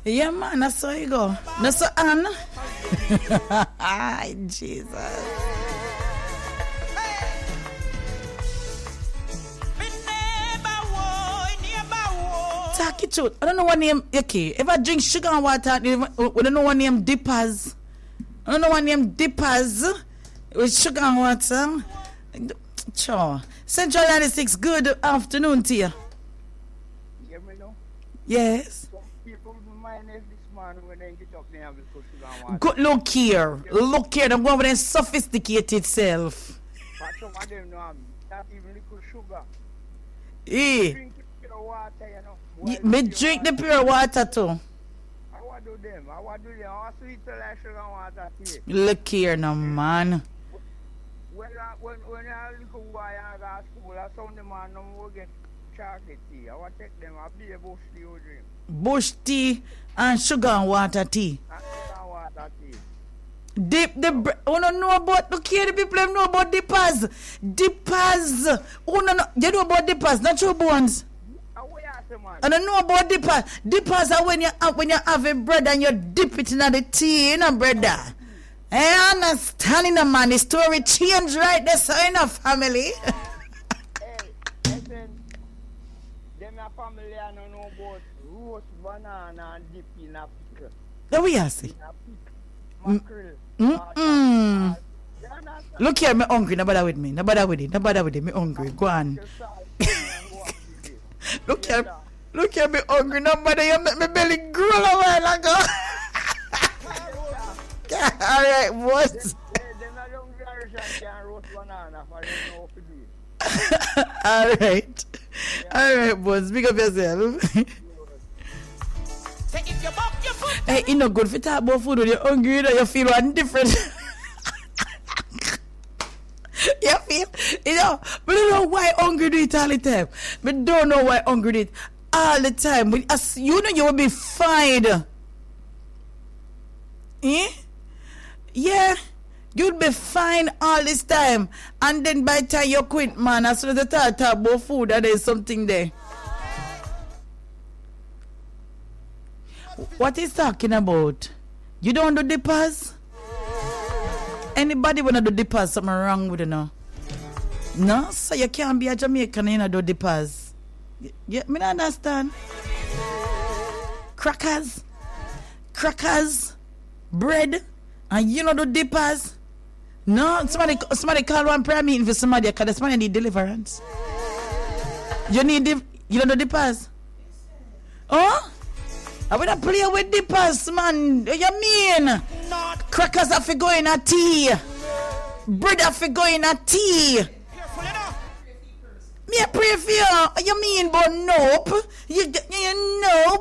Yeah, man, that's how you go. That's so Anne. Ay, Jesus. Talk it truth. I don't know what name. Okay, if I drink sugar and water, we don't know what name dippers. I don't know what name dippers with sugar and water. Sure. Central 96, good afternoon to you. You know? Yes. Some people mind this man when they get up there with sugar and water. Good look here. Look here. I'm going with a sophisticated self. But some of them know not even liquid sugar. Eh. Drink pure water, you know. Me drink the pure water too. I want to do them. I want sweet like sugar and water tea. Look here now, man. When I look at why I go to school, I saw them man no more get chocolate tea. I want to take them a be a bush tea or drink. Bush tea and sugar and water tea. And sugar and water tea. Dip the oh no know about look here the people them know about dippers. Dippers. Oh no you know about dippers, not your bones. I don't know about dippers. Dippers are when you have a bread and you dip it in the tea, you know, brother. I understand, man. The story changed right there, so in a family. Hey, listen. Them a family I don't know about roast banana and dip in a pickle. There we are, see. Mackerel. Look here, me hungry. No bother with me. No bother with it. Me hungry. Go on. Look here, me hungry. No bother. You make me belly grow a while ago. All right, what? All right, boss. Speak up yourself. Hey, it's not good for talk about food when you're hungry. You feel one different. You feel, but I don't know why hungry do it all the time. But don't know why hungry do it all the time. But as you know, you will be fine. Eh? Yeah, you'll be fine all this time. And then by the time you quit, man, as soon as you talk about food, there's something there. What is talking about? You don't do dippers? Anybody wanna do dippers? Something wrong with it now? No, so you can't be a Jamaican and you do dippers. Yeah, me not understand. Crackers, bread, and you know do dippers. No, somebody call one prayer meeting for somebody because somebody need deliverance. You don't do dippers? Oh? I wanna play with dippers, man. What you mean? Crackers have to go in a tea. Bread have to go in a tea. Me a pray for you. What you mean, but nope? You know?